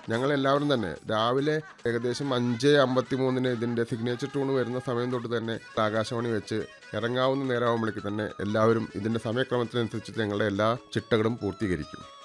ഞങ്ങളെല്ലാവരും തന്നെ രാവിലെ ഏകദേശം 5:53 ഇതിൻ്റെ സിഗ്നേച്ചർ ട്യൂൺ വരുന്ന സമയം തൊട്ട് തന്നെ ആകാശവാണി വെച്ച് ഇറങ്ങാവുന്ന നേരമാകുമ്പോഴേക്ക് തന്നെ എല്ലാവരും ഇതിൻ്റെ സമയക്രമത്തിനനുസരിച്ച് ഞങ്ങളുടെ എല്ലാ ചിട്ടകളും പൂർത്തീകരിക്കും.